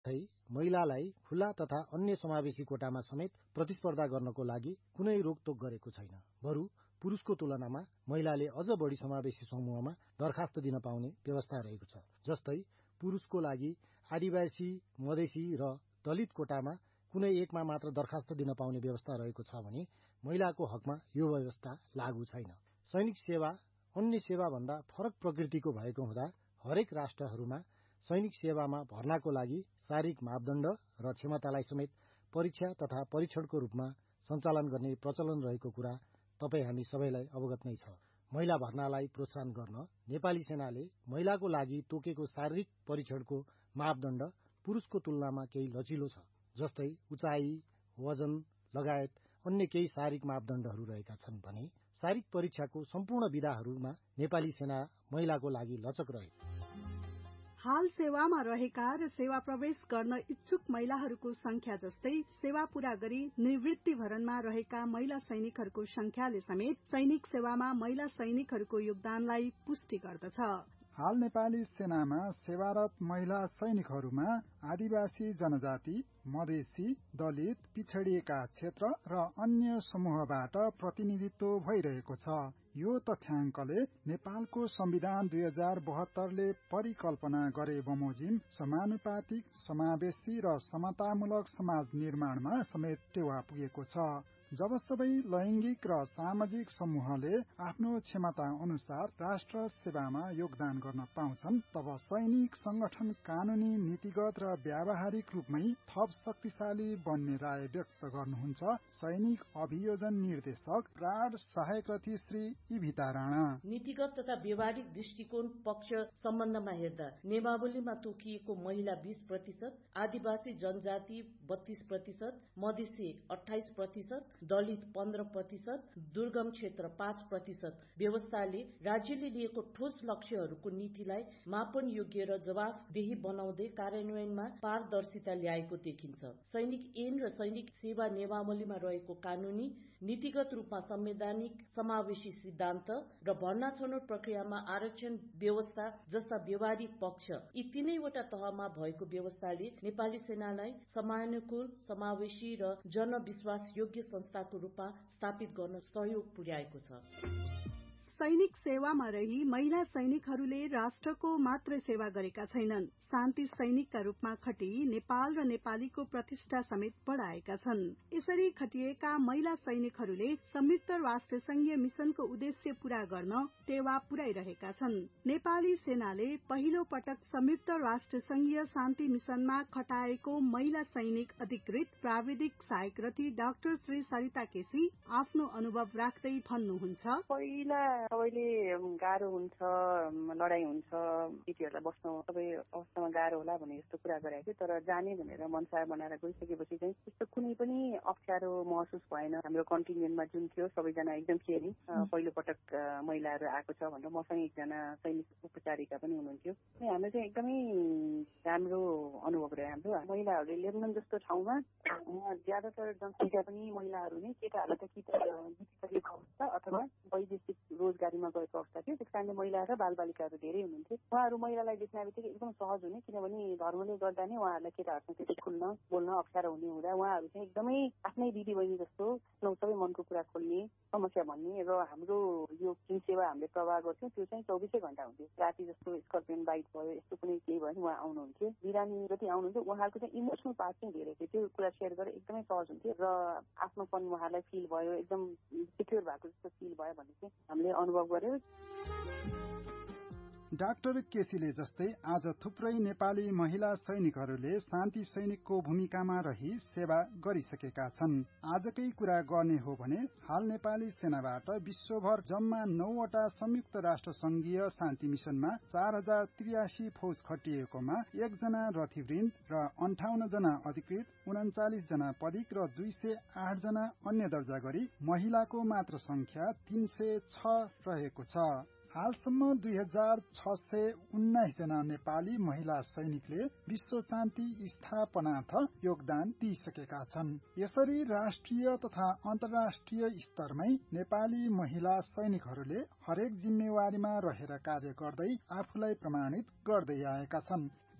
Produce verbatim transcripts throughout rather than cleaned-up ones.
महिलालाई खुला तथा अन्य समावेशी कोटामा समेत प्रतिस्पर्धा गर्नको लागि कुनै रोकतोक गरेको छैन। बरु पुरुषको तुलनामा महिलाले अझ बढी समावेशी समूहमा दरखास्त दिन पाउने व्यवस्था रहेको छ। जस्तै पुरुषको लागि आदिवासी, मधेसी र दलित कोटामा कुनै एकमा मात्र दरखास्त दिन पाउने व्यवस्था रहेको छ भने महिलाको हकमा यो व्यवस्था लागू छैन। सैनिक सेवा अन्य सेवा भन्दा फरक प्रकृतिको भएको हुँदा हरेक राष्ट्रहरूमा सैनिक सेवामा भर्नाको लागि शारीरिक मापदण्ड र क्षमतालाई समेत परीक्षा तथा परीक्षणको रूपमा सञ्चालन गर्ने प्रचलन रहेको कुरा तपाईँ हामी सबैलाई अवगत नै छ। महिला भर्नालाई प्रोत्साहन गर्न नेपाली सेनाले महिलाको लागि तोकेको शारीरिक परीक्षणको मापदण्ड पुरुषको तुलनामा केही लचिलो छ। जस्तै उचाइ, वजन लगायत अन्य केही शारीरिक मापदण्डहरू रहेका छन् भने शारीरिक परीक्षाको सम्पूर्ण विधाहरूमा नेपाली सेना महिलाको लागि लचक रहे। हाल सेवामा रहेका र सेवा प्रवेश गर्न इच्छुक महिलाहरूको संख्या जस्तै सेवा पूरा गरी निवृत्ति भरणमा रहेका महिला सैनिकहरूको संख्याले समेत सैनिक सेवामा महिला सैनिकहरूको योगदानलाई पुष्टि गर्दछ। हाल नेपाली सेनामा सेवारत महिला सैनिकहरूमा आदिवासी जनजाति, मधेसी, दलित, पिछडिएका क्षेत्र र अन्य समूहबाट प्रतिनिधित्व भइरहेको छ। यो तथ्याङ्कले नेपालको संविधान दुई हजार बहत्तरले परिकल्पना गरे बमोजिम समानुपातिक, समावेशी र समतामूलक समाज निर्माणमा समेत टेवा पुगेको छ। जब सबै लैंगिक र सामाजिक समूहले आफ्नो क्षमता अनुसार राष्ट्र सेवामा योगदान गर्न पाउँछन् तब सैनिक संगठन कानूनी, नीतिगत र व्यावहारिक रूपमै थप शक्तिशाली बन्ने राय व्यक्त गर्नुहुन्छ सैनिक अभियोजन निर्देशक प्राण सहायक रथी श्री इभिता राणा। नीतिगत तथा व्यावहारिक दृष्टिकोण पक्ष सम्बन्धमा हेर्दा नियमावलीमा तोकिएको महिला बीस प्रतिशत, आदिवासी जनजाति बत्तीस प्रतिशत, मधेसी अठाइस प्रतिशत, दलित पन्ध्र प्रतिशत, दुर्गम क्षेत्र पाँच प्रतिशत व्यवस्थाले राज्यले लिएको ठोस लक्ष्यहरूको नीतिलाई मापन योग्य र जवाफदेही बनाउँदै कार्यान्वयनमा पारदर्शिता ल्याएको देखिन्छ। सैनिक ऐन र सैनिक सेवा नियमावलीमा रहेको कानूनी, नीतिगत रूपमा संवैधानिक समावेशी सिद्धान्त र भर्ना छनौट प्रक्रियामा आरक्षण व्यवस्था जस्ता व्यावहारिक पक्ष यी तीनैवटा तहमा भएको व्यवस्थाले नेपाली सेनालाई समयानुकूल, समावेशी र जनविश्वास योग्य संस्थाको रूपमा स्थापित गर्न सहयोग पुर्याएको छ। सैनिक सेवामा रही महिला सैनिकहरूले राष्ट्रको मात्र सेवा गरेका छैनन्, शान्ति सैनिकका रूपमा खटी नेपाल र नेपालीको प्रतिष्ठा समेत बढ़ाएका छन्। यसरी खटिएका महिला सैनिकहरूले संयुक्त राष्ट्र संघीय मिशनको उद्देश्य पूरा गर्न टेवा पुर्याइरहेका छन्। नेपाली सेनाले पहिलो पटक संयुक्त राष्ट्र संघीय शान्ति मिशनमा खटाएको महिला सैनिक अधिकृत प्राविधिक सहायक रथी डाक्टर श्री सरिता केसी आफ्नो अनुभव राख्दै भन्नुहुन्छ। पहिला सबैले गाह्रो हुन्छ, लडाई हुन्छ, केटीहरूलाई बस्न सबै अवस्थामा गाह्रो होला भन्ने जस्तो कुरा गरेको थियो। तर जाने भनेर मनसाय बनाएर गइसकेपछि चाहिँ त्यस्तो कुनै पनि अप्ठ्यारो महसुस भएन। हाम्रो कन्टिन्जेन्टमा जुन थियो सबैजना एकदम केयरिङ, पहिलो पटक महिलाहरू आएको छ भनेर मसँग एकजना सैनिक उपचारिका पनि हुनुहुन्थ्यो। हाम्रो चाहिँ एकदमै राम्रो अनुभव रह्यो। हाम्रो महिलाहरूले लेबनन जस्तो ठाउँमा ज्यादातर जनसङ्ख्या पनि महिलाहरू नै, केटाहरूलाई त कि त बितिसकेको अवस्था अथवा वैदेशिक रोजगारीमा गएको अवस्था थियो। त्यस कारणले महिला र बालबालिकाहरू धेरै हुनुहुन्थ्यो। उहाँहरू महिलालाई देख्ने बित्तिकै एकदम सहज हुने, किनभने धर्मले गर्दा नै उहाँहरूलाई केटाहरूसँग त्यति खुल्न बोल्न अप्ठ्यारो हुने हुँदा उहाँहरू चाहिँ एकदमै आफ्नै दिदी बहिनी जस्तो सबै मनको कुरा खोल्ने, समस्या भन्ने। र हाम्रो यो जुन सेवा हामीले प्रवाह गर्थ्यौँ त्यो चाहिँ चौबिसै घण्टा हुन्थ्यो। राति जस्तो स्कर्पियन बाइट भयो, यस्तो कुनै केही भयो भने उहाँ आउनुहुन्थ्यो। बिरामी जति आउनुहुन्थ्यो उहाँहरूको चाहिँ इमोसनल पार्ट चाहिँ धेरै थियो। त्यो कुरा सेयर गरेर एकदमै सहज हुन्थ्यो र आफ्नोपन उहाँलाई फिल भयो, एकदम सिक्योर भएको जस्तो फिल भयो भन्ने चाहिँ हामीले अनुभव गर्यो। डाक्टर केसीले जस्तै आज थुप्रै नेपाली महिला सैनिकहरूले शान्ति सैनिकको भूमिकामा रही सेवा गरिसकेका छन्। आजकै कुरा गर्ने हो भने हाल नेपाली सेनाबाट विश्वभर जम्मा नौवटा संयुक्त राष्ट्र संघीय शान्ति मिशनमा चार हजार त्रियासी फौज खटिएकोमा एकजना रथीवृन्द र अन्ठाउन्न जना अधिकृत, उन्चालिस जना पदिक र दुई सय आठ जना अन्य दर्जा गरी महिलाको मात्र संख्या तीन सय छ रहेको छ। हालसम्म दुई हजार छ सय उन्नाइस जना नेपाली महिला सैनिकले विश्व शान्ति स्थापनार्थ योगदान दिइसकेका छन्। यसरी राष्ट्रिय तथा अन्तर्राष्ट्रिय स्तरमै नेपाली महिला सैनिकहरूले हरेक जिम्मेवारीमा रहेर कार्य गर्दै आफूलाई प्रमाणित गर्दै आएका छन्।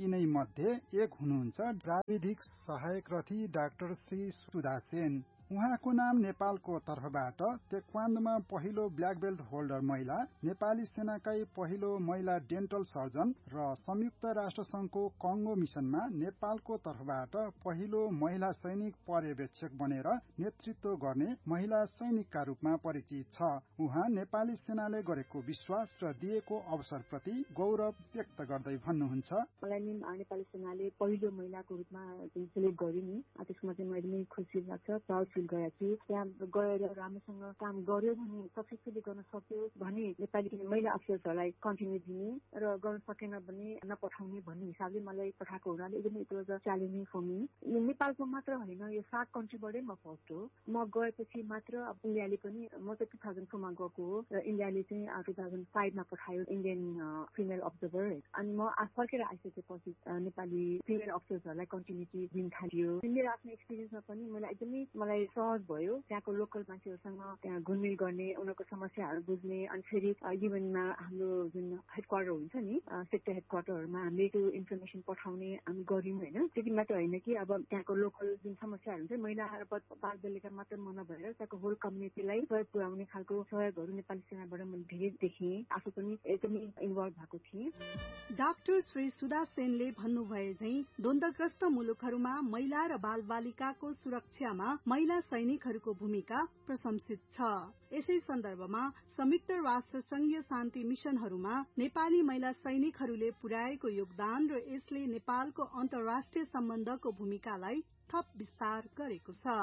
यिनै मध्ये एक हुनुहुन्छ प्राविधिक सहायक रथी डाक्टर श्री सुधा सेन। उहाँको नाम नेपालको तर्फबाट तेक्वान्डोमा पहिलो ब्ल्याक बेल्ट होल्डर महिला, नेपाली सेनाकै पहिलो महिला डेन्टल सर्जन र संयुक्त राष्ट्र संघको कङ्गो मिसनमा नेपालको तर्फबाट पहिलो महिला सैनिक पर्यवेक्षक बनेर नेतृत्व गर्ने महिला सैनिकका रूपमा परिचित छ। उहाँ नेपाली सेनाले गरेको विश्वास र दिएको अवसरप्रति गौरव व्यक्त गर्दै भन्नुहुन्छ, मलाई नेपाली सेनाले पहिलो महिलाको रूपमा सेलेक्ट गर्यो नि, त्यसमा चाहिँ मैले खुसी लाग्छ, प्राउड फिल गरेको छु। त्यहाँ गएर राम्रोसँग काम गर्यो भने सक्सेसफुली गर्न सक्यो भने नेपाली महिला अफिसरहरूलाई कन्टिन्यू दिने र गर्न सकेन भने नपठाउने भन्ने हिसाबले मलाई पठाएको हुनाले एकदमै it was a challenging for me. यो नेपालको मात्र होइन, यो सात कन्ट्रीबाटै म फर्स्ट हो। म गएपछि मात्र इन्डियाले पनि, म चाहिँ टु थाउजन्ड फोरमा गएको हो र इन्डियाले चाहिँ टु थाउजन्ड फाइभमा पठायो इन्डियन फिमेल अब्जर्भर, अनि म फर्केर आइसकेपछि नेपाली फिमेल अफिसर्सहरूलाई कन्टिन्युटी दिन थालियो। मेरो आफ्नो एक्सपिरियन्समा पनि मलाई एकदमै मलाई सहज भयो त्यहाँको लोकल मान्छेहरूसँग त्यहाँ घुलमिल गर्ने, उनीहरूको समस्याहरू बुझ्ने, अनि फेरि युएनमा हाम्रो जुन हेडक्वार्टर हुन्छ नि सेक्टर हेडक्वार्टरहरूमा हामीले त्यो इन्फर्मेसन पठाउने हामी गऱ्यौँ होइन। त्यति मात्र होइन कि अब त्यहाँको लोकल जुन समस्याहरू हुन्छ महिला र बाल बालिका मात्र म नभएर त्यहाँको होल कम्युनिटीलाई सहयोग पुर्याउने खालको सहयोगहरू नेपाली सेनाबाट मैले धेरै देखेँ, आफू पनि एकदमै इन्भल्भ भएको थिएँ। डाक्टर श्री सुधा सेनले भन्नुभए झै द्वन्द्वग्रस्त मुलुकहरूमा महिला र बाल बालिकाको सुरक्षामा महिला सैनिकहरूको भूमिका प्रशंसित छ। यसै सन्दर्भमा संयुक्त राष्ट्र संघीय शान्ति मिशनहरूमा नेपाली महिला सैनिकहरूले पुर्याएको योगदान र यसले नेपालको अन्तर्राष्ट्रिय सम्बन्धको भूमिकालाई थप विस्तार गरेको छ।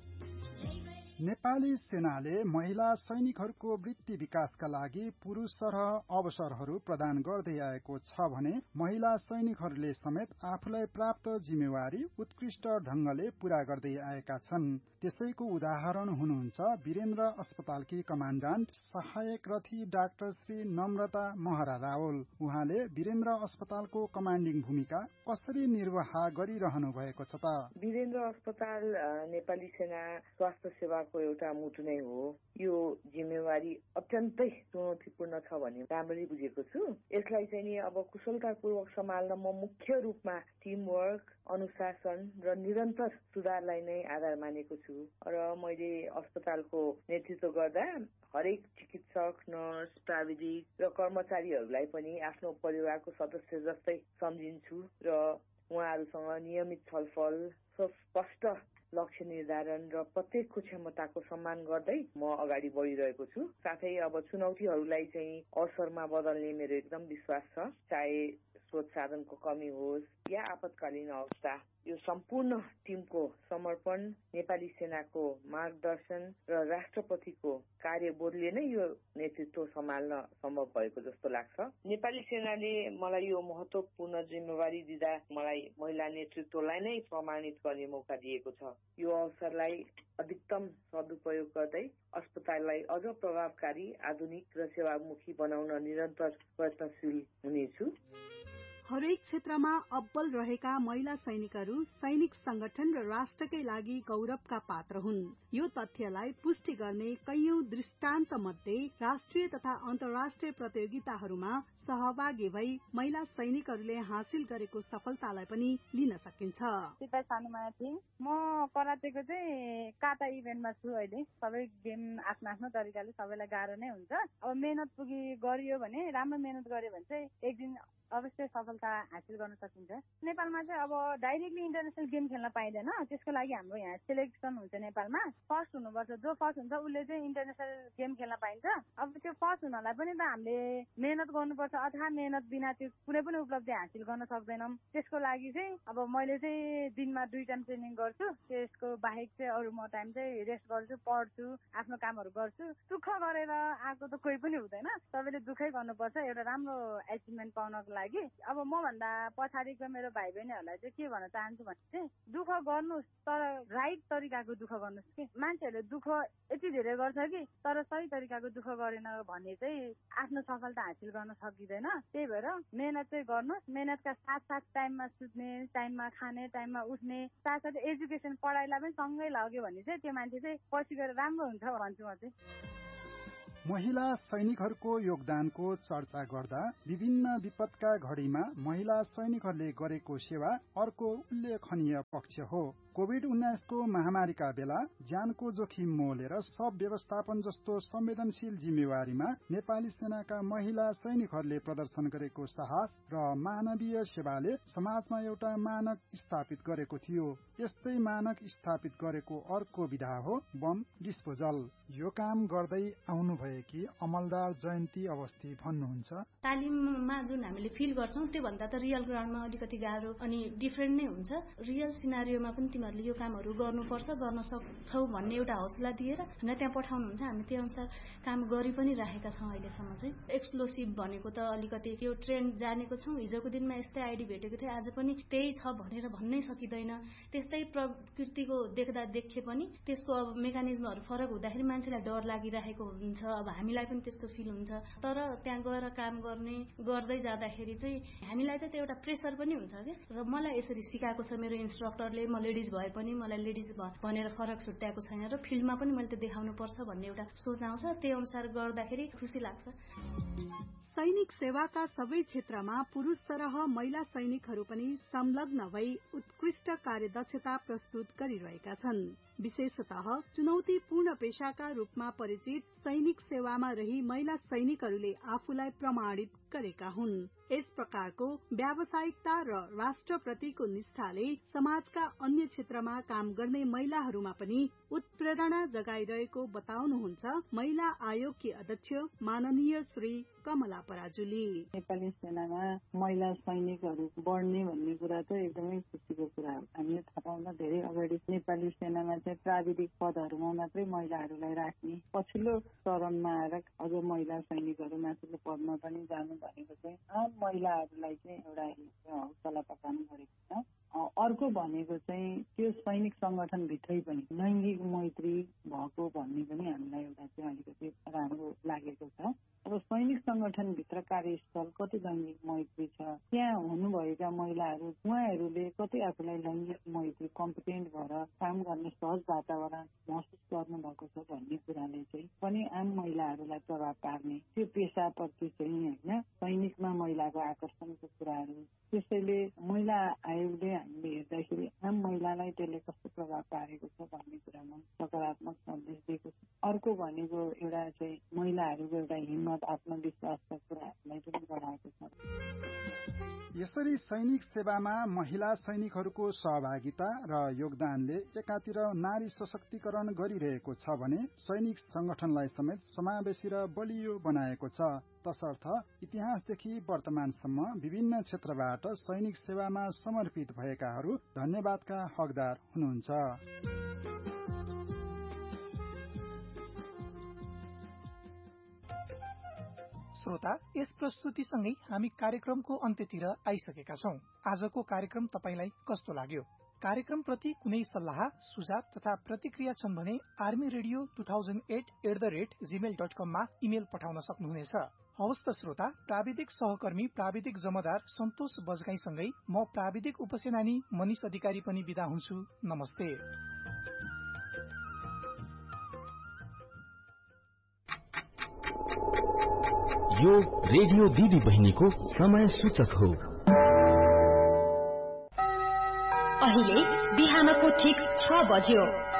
नेपाली सेनाले महिला सैनिकहरूको वृत्ति विकासका लागि पुरुष सरह अवसरहरू प्रदान गर्दै आएको छ भने महिला सैनिकहरूले समेत आफूलाई प्राप्त जिम्मेवारी उत्कृष्ट ढंगले पूरा गर्दै आएका छन्। त्यसैको उदाहरण हुनुहुन्छ वीरेन्द्र अस्पतालकी कमाण्डान्ट सहायक रथी डाक्टर श्री नम्रता महरा रावल। उहाँले वीरेन्द्र अस्पतालको कमाण्डिङ भूमिका कसरी निर्वाह गरिरहनु भएको छ त? वीरेन्द्र अस्पताल नेपाली सेना स्वास्थ्य सेवा को एउटा मुटु नै हो। यो जिम्मेवारी अत्यन्तै चुनौतीपूर्ण छ भन्ने राम्ररी बुझेको छु। यसलाई चाहिँ नि अब कुशलतापूर्वक सम्हाल्न म मुख्य रूपमा टिमवर्क, अनुशासन र निरन्तर सुधारलाई नै आधार मानेको छु र मैले अस्पतालको नेतृत्व गर्दा हरेक चिकित्सक, नर्स, प्राविधिक र कर्मचारीहरूलाई पनि आफ्नो परिवारको सदस्य जस्तै सम्झिन्छु र उहाँहरूसँग नियमित छलफल, स्पष्ट लक्ष्य निर्धारण र प्रत्येकको क्षमताको सम्मान गर्दै म अगाडि बढिरहेको छु। साथै अब चुनौतीहरूलाई चाहिँ अवसरमा बदल्ने मेरो एकदम विश्वास छ। चाहे स्रोत साधनको कमी होस् या आपतकालीन अवस्था, यो सम्पूर्ण टिमको समर्पण, नेपाली सेनाको मार्गदर्शन र राष्ट्रपतिको कार्यबोधले नै यो नेतृत्व सम्हाल्न सम्भव भएको जस्तो लाग्छ। नेपाली सेनाले मलाई यो महत्वपूर्ण जिम्मेवारी दिँदा मलाई महिला नेतृत्वलाई नै प्रमाणित गर्ने मौका दिएको छ। यो अवसरलाई अधिकतम सदुपयोग गर्दै अस्पताललाई अझ प्रभावकारी, आधुनिक र सेवामुखी बनाउन निरन्तर प्रयत्नशील हुनेछु। हरेक क्षेत्रमा अब्बल रहेका महिला सैनिकहरू सैनिक संगठन र राष्ट्रकै लागि गौरवका पात्र हुन्। यो तथ्यलाई पुष्टि गर्ने कैयौं दृष्टान्त मध्ये राष्ट्रिय तथा अन्तर्राष्ट्रिय प्रतियोगिताहरूमा सहभागी भई महिला सैनिकहरूले हासिल गरेको सफलतालाई पनि लिन सकिन्छ। म करातेको चाहिँ काटा इभेन्टमा छु अहिले। सबै गेम आफ्नो आफ्नो तरिकाले सबैलाई गाह्रो नै हुन्छ। अब मेहनत पुगी गरियो भने, राम्रो मेहनत गर्यो भने चाहिँ एक दिन अवश्य सफलता हासिल गर्न सकिन्छ। नेपालमा चाहिँ अब डाइरेक्टली इन्टरनेसनल गेम खेल्न पाइँदैन। त्यसको लागि हाम्रो यहाँ सिलेक्सन हुन्छ नेपालमा। फर्स्ट हुनुपर्छ, जो फर्स्ट हुन्छ उसले चाहिँ इन्टरनेसनल गेम खेल्न पाइन्छ। अब त्यो फर्स्ट हुनलाई पनि त हामीले मेहनत गर्नुपर्छ। अथाह मेहनत बिना त्यो कुनै पनि उपलब्धि हासिल गर्न सक्दैनौँ। त्यसको लागि चाहिँ अब मैले चाहिँ दिनमा दुई टाइम ट्रेनिङ गर्छु। त्यसको बाहेक चाहिँ अरू म टाइम चाहिँ रेस्ट गर्छु, पढ्छु, आफ्नो कामहरू गर्छु। दुःख गरेर आएको त कोही पनि हुँदैन। सबैले दुःखै गर्नुपर्छ एउटा राम्रो एचिभमेन्ट पाउनको लागि। अब म भन्दा पछाडिको मेरो भाइ बहिनीहरूलाई चाहिँ के भन्न चाहन्छु भने चाहिँ दुःख गर्नुहोस्, तर राइट तरिकाको दुःख गर्नुहोस् कि। मान्छेहरूले दुःख यति धेरै गर्छ कि तर सही तरिकाको दुःख गरेन भने चाहिँ आफ्नो सफलता हासिल गर्न सकिँदैन। त्यही भएर मेहनत चाहिँ गर्नुहोस्। मेहनतका साथसाथ टाइममा सुत्ने, टाइममा खाने, टाइममा उठ्ने, साथसाथै एजुकेसन पढाइलाई पनि सँगै लाग्यो भने चाहिँ त्यो मान्छे चाहिँ पछि गएर राम्रो हुन्छ भन्छु म चाहिँ। महिला सैनिकहरूको योगदानको चर्चा गर्दा विभिन्न विपदका घडीमा महिला सैनिकहरूले गरेको सेवा अर्को उल्लेखनीय पक्ष हो। कोभिड उन्नाइसको महामारीका बेला ज्यानको जोखिम मोलेर सब व्यवस्थापन जस्तो संवेदनशील जिम्मेवारीमा नेपाली सेनाका महिला सैनिकहरूले प्रदर्शन गरेको साहस र मानवीय सेवाले समाजमा एउटा मानक स्थापित गरेको थियो। यस्तै मानक स्थापित गरेको अर्को विधा हो बम डिस्पोजल। यो काम गर्दै आउनुभएकी अमलदार जयन्ती अवस्थी भन्नुहुन्छ, तालिममा जुन हामीले फिल गर्छौं त्यो भन्दा त रियल ग्राउन्डमा अलिकति गाह्रो अनि डिफरेन्ट नै हुन्छ। रियल सिनारियोमा पनि तिमीहरूले यो कामहरू गर्नुपर्छ, गर्न सक्छौ भन्ने एउटा हौसला दिएर हामीलाई त्यहाँ पठाउनुहुन्छ। हामी त्यो अनुसार काम गरि पनि राखेका छौं। अहिलेसम्म चाहिँ एक्सप्लोसिभ भनेको त अलिकति यो ट्रेन्ड जानेको छौं। हिजोको दिनमा यस्तै आइडी भेटेको थिए, आज पनि त्यही छ भनेर भन्नै सकिदैन। त्यस्तै प्रकृतिको देख्दा देखे पनि त्यसको अब मेकानिजमहरू फरक हुँदाखेरि मान्छेलाई डर लागिरहेको हुन्छ। अब हामीलाई पनि त्यस्तो फिल हुन्छ। तर त्यहाँ गएर काम गर्ने गर्दै जाँदाखेरि चाहिँ हामीलाई चाहिँ त्यो एउटा प्रेसर पनि हुन्छ के। र मलाई यसरी सिकाएको छ मेरो इन्स्ट्रक्टरले, म लेडिज भए पनि मलाई लेडिज भनेर फरक छुट्याएको छैन र फिल्डमा पनि मैले त्यो देखाउनु पर्छ भन्ने एउटा सोच आउँछ। त्यो अनुसार गर्दाखेरि खुसी लाग्छ। सैनिक सेवाका सबै क्षेत्रमा पुरुष तरह महिला सैनिकहरू पनि संलग्न भई उत्कृष्ट कार्यदक्षता प्रस्तुत गरिरहेका छन्। विशेषतः चुनौतीपूर्ण पेशाका रूपमा परिचित सैनिक सेवामा रही महिला सैनिकहरूले आफूलाई प्रमाणित गरेका हुन्। यस प्रकारको व्यावसायिकता र राष्ट्रप्रतिको निष्ठाले समाजका अन्य क्षेत्रमा काम गर्ने महिलाहरूमा पनि उत्प्रेरणा जगाइरहेको बताउनुहुन्छ महिला आयोगकी अध्यक्ष माननीय श्री कमला पराजुली। नेपाली सेनामा महिला सैनिकहरू बढ्ने भन्ने कुरा त एकदमै खुसीको कुरा हो। हामीले थाहा पाउँदा धेरै अगाडि नेपाली सेनामा चाहिँ प्राविधिक पदहरूमा मात्रै महिलाहरूलाई राख्ने, पछिल्लो चरणमा आएर अझ महिला सैनिकहरू माथिल्लो पदमा पनि जानु भनेको चाहिँ आम महिलाहरूलाई चाहिँ एउटा हौसला प्रदान गरेको छ। अर्को भनेको चाहिँ त्यो सैनिक संगठनभित्रै पनि लैङ्गिक मैत्री भएको भन्ने पनि हामीलाई एउटा चाहिँ अलिकति राम्रो लागेको छ। अब सैनिक संगठनभित्र कार्यस्थल कति लैङ्गिक मैत्री छ, त्यहाँ हुनुभएका महिलाहरू उहाँहरूले कति आफूलाई लैङ्गिक मैत्री कम्पिटेन्ट भएर काम गर्ने सहज वातावरण महसुस गर्नुभएको छ भन्ने कुराले चाहिँ पनि आम महिलाहरूलाई प्रभाव पार्ने त्यो पेसाप्रति चाहिँ होइन सैनिकमा महिलाको आकर्षणको कुराहरू। त्यसैले महिला आयोगले हामीले हेर्दाखेरि आम महिलालाई त्यसले कस्तो प्रभाव पारेको छ भन्ने कुरामा सकारात्मक सन्देश दिएको छ। अर्को भनेको एउटा चाहिँ महिलाहरूको एउटा हिम्मत आत्मविश्वासका कुराहरूलाई पनि बढाएको छ। यसरी सैनिक सेवामा महिला सैनिकहरूको सहभागिता र योगदानले एकातिर नारी सशक्तिकरण गरिरहेको छ भने सैनिक संगठनलाई समेत समावेशी र बलियो बनाएको छ। तसर्थ इतिहासदेखि वर्तमानसम्म विभिन्न क्षेत्रबाट सैनिक सेवामा समर्पित भएकाहरू धन्यवादका हकदार हुनुहुन्छ। श्रोता, यस प्रस्तुतिसँगै हामी कार्यक्रमको अन्त्यतिर आइसकेका छौं। आजको कार्यक्रम तपाईलाई कस्तो लाग्यो? कार्यक्रमप्रति कुनै सल्लाह सुझाव तथा प्रतिक्रिया छन् भने army radio two thousand at at the rate Gmail dot कममा इमेल पठाउन सक्नुहुनेछ। हवस् त श्रोता, प्राविधिक सहकर्मी प्राविधिक जमदार सन्तोष बजगाईसँगै म प्राविधिक उपसेनानी मनिष अधिकारी पनि बिदा हुन्छु। नमस्ते। यो रेडियो दिदी बहिनीको समय सूचक हो। अहिले बिहानको ठिक छ बज्यो।